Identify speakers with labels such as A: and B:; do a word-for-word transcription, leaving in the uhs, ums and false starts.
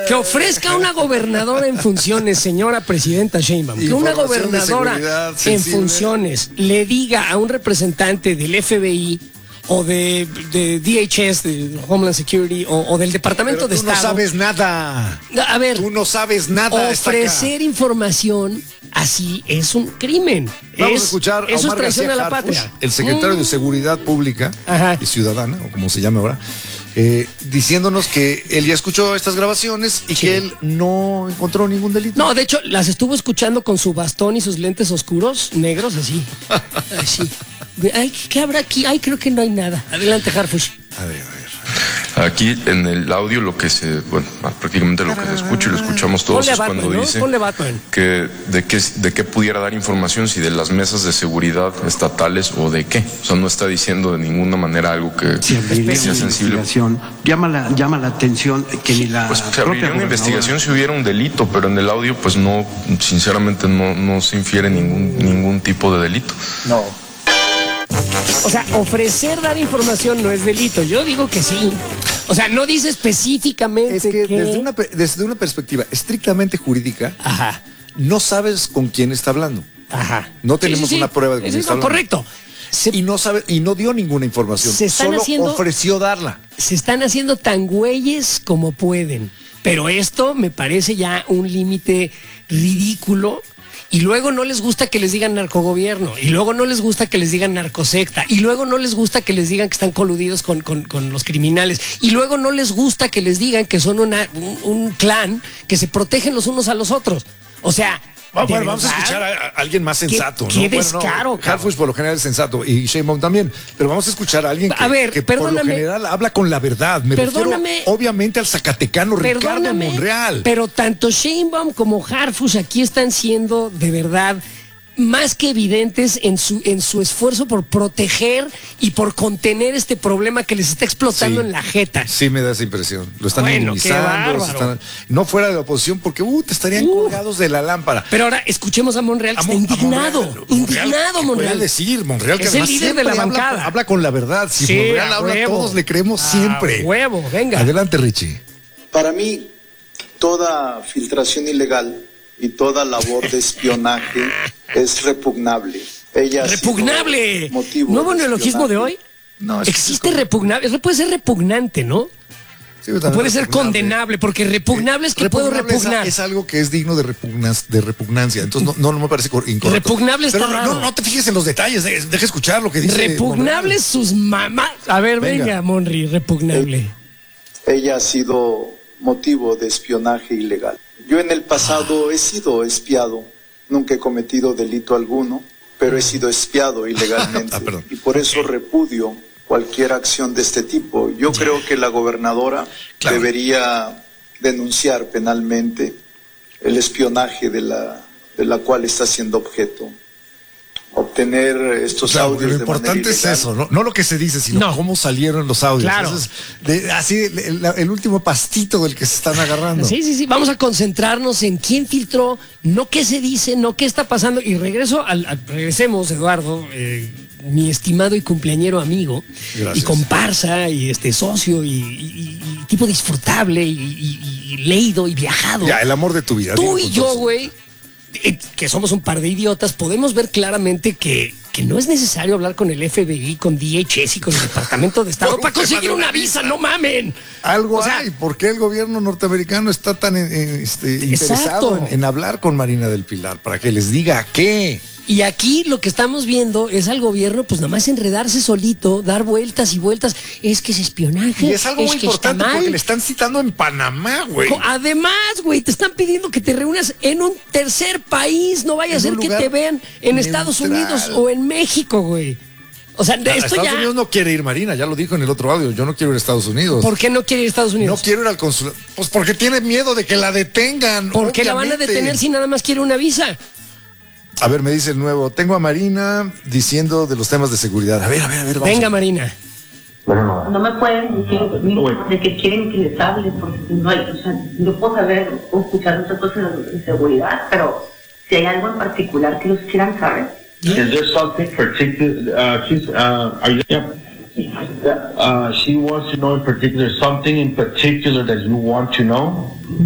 A: Que ofrezca una gobernadora en funciones, señora presidenta Sheinbaum, que una gobernadora en funciones le diga a un representante del F B I o de, de D H S, de Homeland Security, o, o del Departamento
B: Pero
A: de
B: tú
A: Estado.
B: no sabes nada.
A: A ver,
B: tú no sabes nada.
A: Ofrecer información así es un crimen.
B: Vamos
A: es,
B: a escuchar a
A: eso
B: Omar
A: es traición
B: García
A: a la
B: Harfuch,
A: patria.
B: el secretario
A: mm.
B: de Seguridad Pública
A: Ajá.
B: y Ciudadana, o como se llama ahora, eh, diciéndonos que él ya escuchó estas grabaciones y
A: Sí.
B: que él no encontró ningún delito.
A: No, de hecho, las estuvo escuchando con su bastón y sus lentes oscuros, negros, así. Así. Ay, ¿qué habrá aquí? Ay, creo que no hay nada. Adelante, Harfuch.
B: A ver, a ver.
C: Aquí en el audio lo que se, bueno, prácticamente lo que se escucha y lo escuchamos todos
A: Ponle a
C: es
A: Batman,
C: cuando
A: ¿no?
C: dice
A: Ponle Batman.
C: que de qué de qué pudiera dar información, si de las mesas de seguridad estatales o de qué. O sea, no está diciendo de ninguna manera algo que
D: Se abriría
C: sea
D: una
C: sensible.
D: investigación. Llama la, llama la atención que ni la
C: Pues se
D: propia
C: abriría una
D: gobernadora-
C: investigación si hubiera un delito, pero en el audio pues no, sinceramente no, no se infiere ningún, ningún tipo de delito.
B: No.
A: O sea, ofrecer dar información no es delito. Yo digo que sí. O sea, no dice específicamente
B: Es que
A: que...
B: desde una, pe- desde una perspectiva estrictamente jurídica,
A: Ajá,
B: no sabes con quién está hablando.
A: ajá.
B: No tenemos una prueba de con
A: Sí,
B: quién
A: sí,
B: está
A: no,
B: hablando.
A: correcto. Se,
B: Y no sabe, y no dio ninguna información.
A: Se están
B: Solo
A: haciendo-
B: ofreció darla.
A: se están haciendo tan güeyes como pueden. Pero esto me parece ya un límite ridículo. Y luego no les gusta que les digan narcogobierno. Y luego no les gusta que les digan narcosecta. Y luego no les gusta que les digan que están coludidos con, con, con los criminales. Y luego no les gusta que les digan que son una, un, un clan que se protegen los unos a los otros. O sea...
B: Vamos,
A: ¿de
B: vamos a
A: verdad?
B: escuchar a, a alguien más
A: Qué-
B: sensato,
A: qué
B: ¿no?
A: descaro,
B: Bueno, no,
A: cabrón.
B: Harfuch por lo general es sensato y Sheinbaum también, pero vamos a escuchar a alguien que,
A: A ver,
B: que por lo
A: perdóname.
B: general habla con la verdad. Me
A: Perdóname.
B: refiero obviamente al zacatecano Ricardo
A: Perdóname,
B: Monreal.
A: pero tanto Sheinbaum como Harfuch aquí están siendo de verdad más que evidentes en su en su esfuerzo por proteger y por contener este problema que les está explotando
B: Sí.
A: en la jeta.
B: Sí, me da esa impresión. Lo están
A: Bueno,
B: minimizando.
A: qué bárbaro.
B: los están- no fuera de la oposición porque uh, te estarían
A: Uh.
B: colgados de la lámpara.
A: Pero ahora escuchemos a Monreal, que
B: A
A: está
B: Mon- a
A: indignado,
B: Monreal,
A: indignado
B: ¿qué
A: Monreal.
B: puede decir Monreal? Que
A: Es el
B: además
A: líder de la
B: siempre habla-
A: bancada.
B: Habla, con la verdad. Si
A: Sí,
B: Monreal
A: a
B: habla,
A: huevo.
B: todos le creemos
A: A
B: siempre.
A: huevo, venga.
B: Adelante, Richie.
E: Para mí, toda filtración ilegal y toda labor de espionaje es repugnable. Ella ha sido
A: Repugnable.
E: motivo
A: ¿Nuevo
E: de
A: neologismo de
E: espionaje.
A: hoy?
B: No, es que
A: Existe
B: es como-
A: repugnable, eso puede ser repugnante, ¿no?
B: Sí, pero
A: O
B: también
A: puede ser
B: repugnable.
A: condenable, porque repugnable es que puedo
B: Repugnable es-
A: repugnar.
B: Es, algo que es digno de, repugnas- de repugnancia. Entonces no, no, no me parece cor- incorrecto.
A: Repugnable está
B: Pero no,
A: raro.
B: no, no te fijes en los detalles. de- Deja escuchar lo que dice.
A: Repugnables sus mamás. A ver, venga,
B: Venga.
A: Monri, repugnable.
E: Ella ha sido motivo de espionaje ilegal. Yo en el pasado he sido espiado, nunca he cometido delito alguno, pero he sido espiado ilegalmente
B: Ah, perdón.
E: y por eso repudio cualquier acción de este tipo. Yo creo que la gobernadora
B: Claro.
E: debería denunciar penalmente el espionaje de la, de la cual está siendo objeto. Obtener estos
B: Claro,
E: audios
B: lo
E: de
B: importante
E: manera
B: es
E: ilegal.
B: eso, ¿no? No lo que se dice, sino
A: No.
B: cómo salieron los audios.
A: Claro.
B: Eso es de- así el, el- el último pastito del que se están agarrando.
A: Sí, sí, sí. Vamos a concentrarnos en quién filtró, no qué se dice, no qué está pasando. Y regreso al, al- regresemos, Eduardo, eh, mi estimado y cumpleañero amigo,
B: Gracias.
A: y comparsa, y este socio, y, y- y tipo disfrutable, y, y- y leído y viajado.
B: Ya, el amor de tu vida.
A: Tú
B: dilo
A: y
B: con
A: yo,
B: todo.
A: güey, eh, que somos un par de idiotas, podemos ver claramente que, que no es necesario hablar con el F B I, con D H S y con el Departamento de Estado
B: Por un
A: para
B: tema
A: conseguir
B: de
A: una
B: una
A: visa,
B: visa.
A: no mamen.
B: Algo
A: O sea,
B: hay. ¿Por qué el gobierno norteamericano está tan eh, eh, este, interesado en, en hablar con Marina del Pilar? Para que les diga qué.
A: Y aquí lo que estamos viendo es al gobierno, pues nada más enredarse solito, dar vueltas y vueltas. Es que es espionaje.
B: Y es algo muy
A: que está
B: importante
A: mal.
B: porque le están citando en Panamá, güey.
A: Co- Además, güey, te están pidiendo que te reúnas en un tercer país. No vaya a
B: En
A: ser
B: un
A: que
B: lugar
A: te vean en
B: neutral.
A: Estados Unidos o en México, güey. O sea,
B: A
A: esto
B: Estados
A: ya.
B: Unidos no quiere ir Marina, ya lo dijo en el otro audio. Yo no quiero ir a Estados Unidos.
A: ¿Por qué no quiere ir a Estados
B: No
A: Unidos?
B: quiero ir al consulado. Pues porque tiene miedo de que la detengan.
A: ¿Por qué la van a
B: obviamente.
A: detener si nada más quiere una visa?
B: A ver, me dice el nuevo. Tengo a Marina diciendo de los temas de seguridad. A ver, a ver, a ver. Vamos
A: Venga,
B: a-
A: Marina.
F: No me pueden decir de que quieren que les hable, porque no hay, o sea, yo puedo saber o escuchar muchas cosas de seguridad, pero si hay algo en particular que ellos quieran saber.
G: Is there something particular? Uh, she's. Uh, are you? Yeah. Uh, she wants to know in particular something in particular that you want to know.